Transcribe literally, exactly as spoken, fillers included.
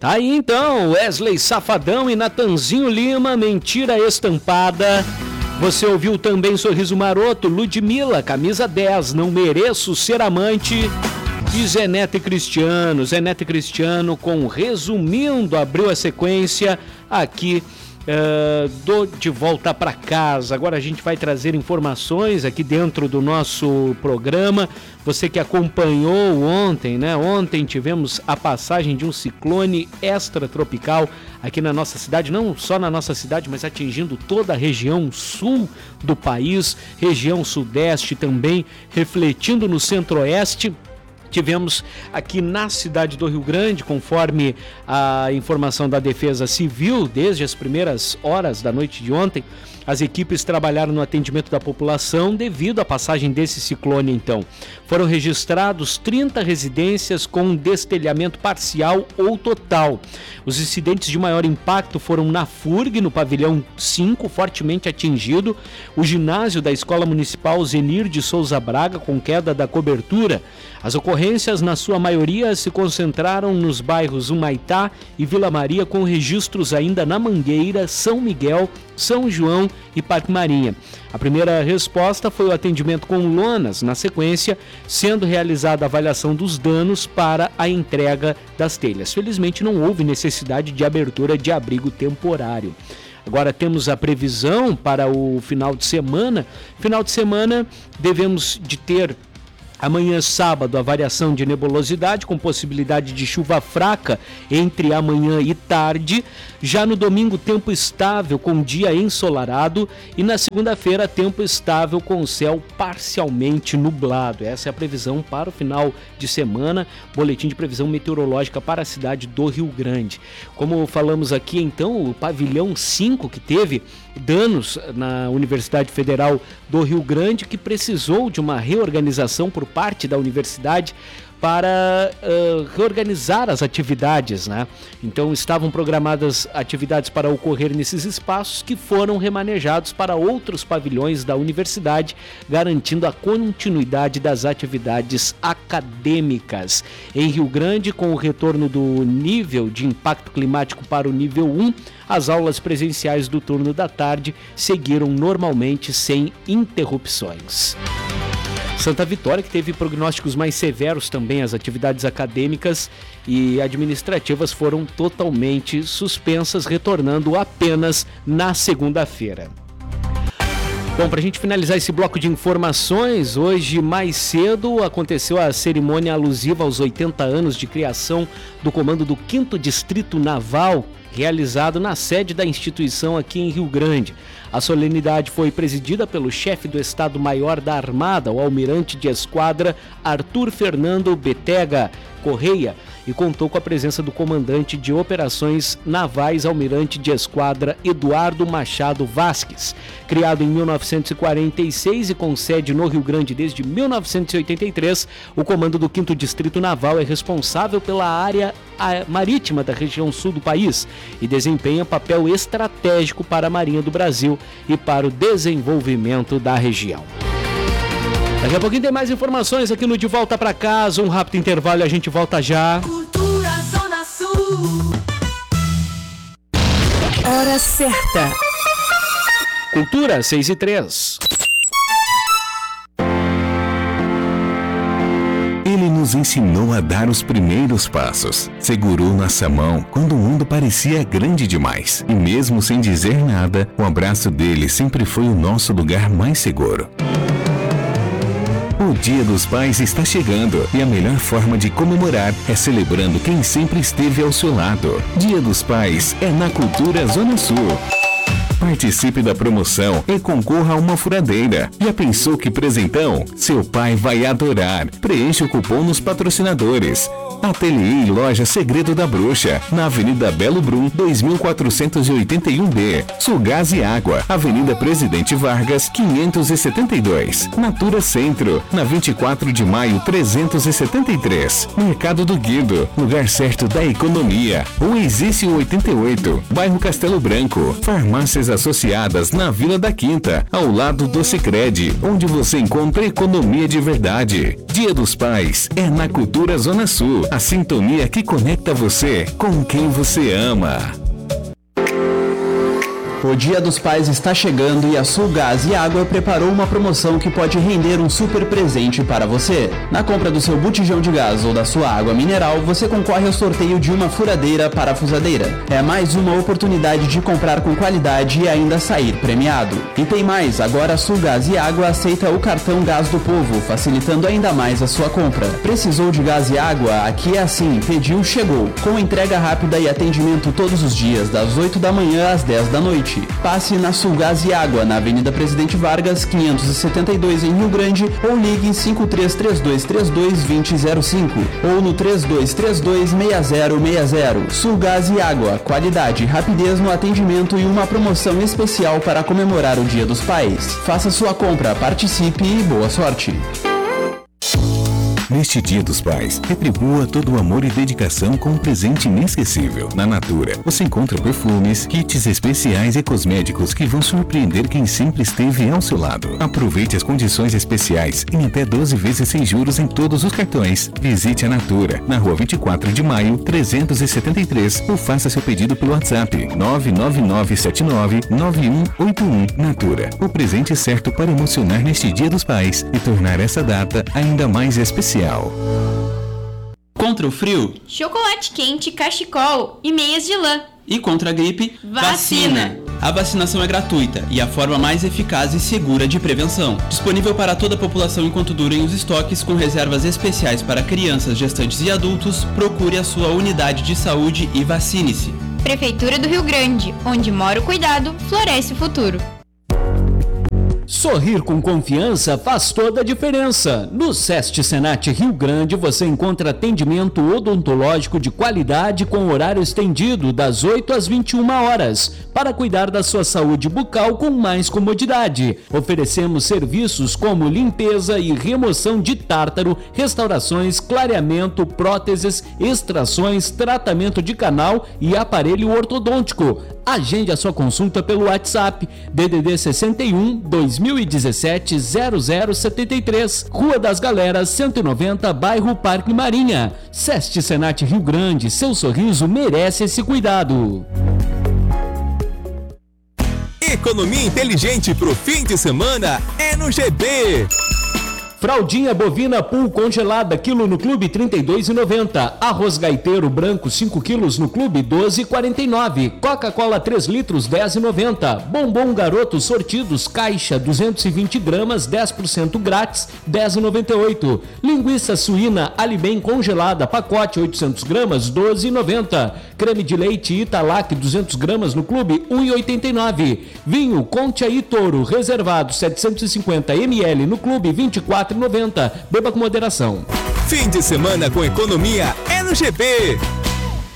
Tá aí então, Wesley Safadão e Natanzinho Lima, Mentira Estampada. Você ouviu também Sorriso Maroto, Ludmilla, Camisa dez, Não Mereço Ser Amante. E Zé Neto e Cristiano, Zé Neto e Cristiano com Resumindo, abriu a sequência aqui uh, do De Volta Pra Casa. Agora a gente vai trazer informações aqui dentro do nosso programa. Você que acompanhou ontem, né? Ontem tivemos a passagem de um ciclone extratropical aqui na nossa cidade, não só na nossa cidade, mas atingindo toda a região sul do país, região sudeste também, refletindo no centro-oeste. Tivemos aqui na cidade do Rio Grande, conforme a informação da Defesa Civil, desde as primeiras horas da noite de ontem, as equipes trabalharam no atendimento da população devido à passagem desse ciclone, então. Foram registrados trinta residências com destelhamento parcial ou total. Os incidentes de maior impacto foram na F U R G, no pavilhão cinco, fortemente atingido, o ginásio da Escola Municipal Zenir de Souza Braga, com queda da cobertura. As ocorrências, na sua maioria, se concentraram nos bairros Humaitá e Vila Maria, com registros ainda na Mangueira, São Miguel, São João e Parque Marinha. A primeira resposta foi o atendimento com lonas, na sequência, sendo realizada a avaliação dos danos para a entrega das telhas. Felizmente não houve necessidade de abertura de abrigo temporário. Agora temos a previsão para o final de semana. Final de semana devemos de ter amanhã, sábado, a variação de nebulosidade com possibilidade de chuva fraca entre amanhã e tarde. Já no domingo, tempo estável com dia ensolarado. E na segunda-feira, tempo estável com o céu parcialmente nublado. Essa é a previsão para o final de semana. Boletim de previsão meteorológica para a cidade do Rio Grande. Como falamos aqui, então, o pavilhão cinco que teve danos na Universidade Federal do Rio Grande, que precisou de uma reorganização por parte da universidade para uh, reorganizar as atividades, né? Então estavam programadas atividades para ocorrer nesses espaços que foram remanejados para outros pavilhões da universidade, garantindo a continuidade das atividades acadêmicas. Em Rio Grande, com o retorno do nível de impacto climático para o nível um, as aulas presenciais do turno da tarde seguiram normalmente sem interrupções. Santa Vitória, que teve prognósticos mais severos também, as atividades acadêmicas e administrativas foram totalmente suspensas, retornando apenas na segunda-feira. Bom, para a gente finalizar esse bloco de informações, hoje mais cedo aconteceu a cerimônia alusiva aos oitenta anos de criação do Comando do quinto Distrito Naval, realizado na sede da instituição aqui em Rio Grande. A solenidade foi presidida pelo chefe do Estado-Maior da Armada, o almirante de esquadra Arthur Fernando Betega Correia, e contou com a presença do comandante de operações navais, almirante de esquadra Eduardo Machado Vasques. Criado em mil novecentos e quarenta e seis e com sede no Rio Grande desde mil novecentos e oitenta e três, o comando do quinto Distrito Naval é responsável pela área marítima da região sul do país e desempenha papel estratégico para a Marinha do Brasil e para o desenvolvimento da região. Daqui a pouquinho tem mais informações aqui no De Volta Pra Casa, um rápido intervalo e a gente volta já. Cultura Zona Sul. Hora certa. Cultura seis e três. Ele nos ensinou a dar os primeiros passos. Segurou nossa mão quando o mundo parecia grande demais. E mesmo sem dizer nada, o abraço dele sempre foi o nosso lugar mais seguro. O Dia dos Pais está chegando e a melhor forma de comemorar é celebrando quem sempre esteve ao seu lado. Dia dos Pais é na Cultura Zona Sul. Participe da promoção e concorra a uma furadeira. Já pensou que presentão? Seu pai vai adorar. Preencha o cupom nos patrocinadores. Ateliê e Loja Segredo da Bruxa, na Avenida Belo Brum, dois mil quatrocentos e oitenta e um B. Sulgás e Água, Avenida Presidente Vargas, quinhentos e setenta e dois. Natura Centro, na vinte e quatro de maio, trezentos e setenta e três. Mercado do Guido, lugar certo da economia. O Exício oitenta e oito, bairro Castelo Branco. Farmácias associadas na Vila da Quinta, ao lado do Sicredi, onde você encontra economia de verdade. Dia dos Pais é na Cultura Zona Sul, a sintonia que conecta você com quem você ama. O Dia dos Pais está chegando e a Sulgás e Água preparou uma promoção que pode render um super presente para você. Na compra do seu botijão de gás ou da sua água mineral, você concorre ao sorteio de uma furadeira parafusadeira. É mais uma oportunidade de comprar com qualidade e ainda sair premiado. E tem mais, agora a Sulgás e Água aceita o cartão Gás do Povo, facilitando ainda mais a sua compra. Precisou de gás e água? Aqui é assim, pediu, chegou. Com entrega rápida e atendimento todos os dias, das oito da manhã às dez da noite. Passe na Sulgás e Água, na Avenida Presidente Vargas, quinhentos e setenta e dois, em Rio Grande, ou ligue em cinco três três dois três dois, dois zero zero cinco ou no três dois três dois, seis zero seis zero. Sulgás e Água, qualidade, rapidez no atendimento e uma promoção especial para comemorar o Dia dos Pais. Faça sua compra, participe e boa sorte! Neste Dia dos Pais, retribua todo o amor e dedicação com um presente inesquecível. Na Natura, você encontra perfumes, kits especiais e cosméticos que vão surpreender quem sempre esteve ao seu lado. Aproveite as condições especiais em até doze vezes sem juros em todos os cartões. Visite a Natura, na Rua vinte e quatro de maio, trezentos e setenta e três, ou faça seu pedido pelo WhatsApp nove nove nove sete nove, nove um oito um. Natura, o presente certo para emocionar neste Dia dos Pais e tornar essa data ainda mais especial. Contra o frio, chocolate quente, cachecol e meias de lã. E contra a gripe, vacina. A vacinação é gratuita e a forma mais eficaz e segura de prevenção. Disponível para toda a população enquanto durem os estoques, com reservas especiais para crianças, gestantes e adultos. Procure a sua unidade de saúde e vacine-se. Prefeitura do Rio Grande, onde mora o cuidado, floresce o futuro. Sorrir com confiança faz toda a diferença. No Sest Senat Rio Grande você encontra atendimento odontológico de qualidade com horário estendido das oito às vinte e uma horas, para cuidar da sua saúde bucal com mais comodidade. Oferecemos serviços como limpeza e remoção de tártaro, restaurações, clareamento, próteses, extrações, tratamento de canal e aparelho ortodôntico. Agende a sua consulta pelo WhatsApp D D D sessenta e um, dois mil e dezessete, zero zero setenta e três, Rua das Galeras, cento e noventa, bairro Parque Marinha. Sest Senat Rio Grande, seu sorriso merece esse cuidado. Economia inteligente pro fim de semana é no G B. Fraldinha bovina pool congelada, quilo no clube trinta e dois reais e noventa centavos. Arroz gaiteiro branco cinco quilos no clube doze reais e quarenta e nove centavos. Coca-Cola três litros dez reais e noventa centavos. Bombom Garoto sortidos caixa duzentos e vinte gramas dez por cento grátis dez reais e noventa e oito centavos. Linguiça suína Alibem congelada pacote oitocentos gramas doze reais e noventa centavos. Creme de leite Italac duzentos gramas no clube um real e oitenta e nove centavos. Vinho Conte aí Toro reservado setecentos e cinquenta mililitros no clube vinte e quatro reais e noventa centavos. Beba com moderação. Fim de semana com economia é no G B.